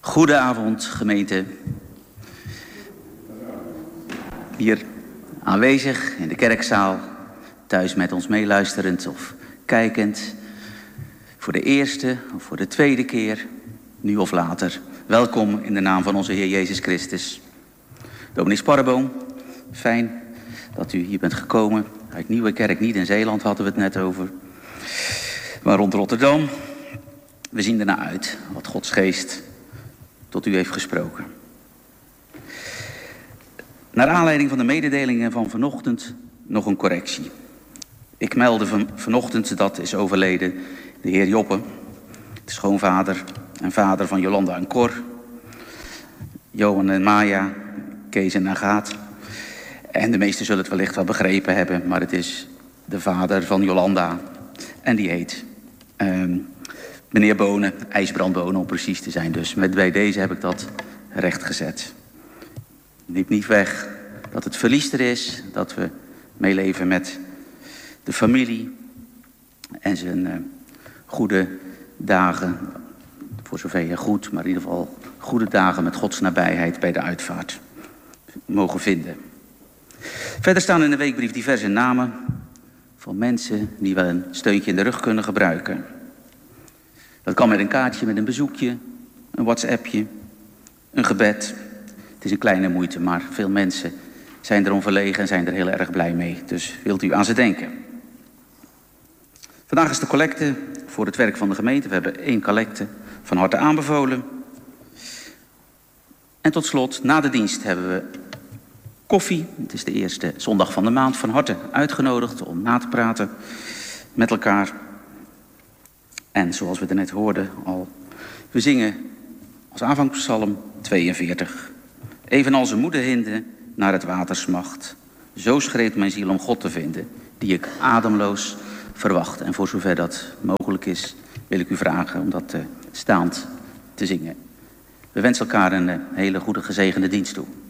Goedenavond, gemeente. Hier aanwezig in de kerkzaal, thuis met ons meeluisterend of kijkend. Voor de eerste of voor de tweede keer, nu of later. Welkom in de naam van onze Heer Jezus Christus. Dominee Sparreboom, fijn dat u hier bent gekomen. Uit Nieuwekerk, niet in Zeeland hadden we het net over. Maar rond Rotterdam. We zien ernaar uit wat Gods geest tot u heeft gesproken. Naar aanleiding van de mededelingen van vanochtend nog een correctie. Ik meldde vanochtend dat is overleden de heer Joppe, de schoonvader en vader van Jolanda en Cor, Johan en Maya, Kees en Agaat. En de meesten zullen het wellicht wel begrepen hebben, maar het is de vader van Jolanda. En die heet meneer Bonen, IJsbrandbonen om precies te zijn. Dus bij deze heb ik dat rechtgezet. Neemt niet weg dat het verlies er is, dat we meeleven met de familie en zijn goede dagen, voor zover goed, maar in ieder geval goede dagen met Gods nabijheid bij de uitvaart mogen vinden. Verder staan in de weekbrief diverse namen van mensen die wel een steuntje in de rug kunnen gebruiken. Dat kan met een kaartje, met een bezoekje, een WhatsAppje, een gebed. Het is een kleine moeite, maar veel mensen zijn erom verlegen en zijn er heel erg blij mee. Dus wilt u aan ze denken. Vandaag is de collecte voor het werk van de gemeente. We hebben 1 collecte van harte aanbevolen. En tot slot, na de dienst hebben we koffie. Het is de eerste zondag van de maand. Van harte uitgenodigd om na te praten met elkaar. En zoals we er net hoorden al, we zingen als aanvangspsalm 42. Evenals een moederhinde naar het water smacht, zo schreeuwt mijn ziel om God te vinden, die ik ademloos verwacht. En voor zover dat mogelijk is, wil ik u vragen om dat staand te zingen. We wensen elkaar een hele goede gezegende dienst toe.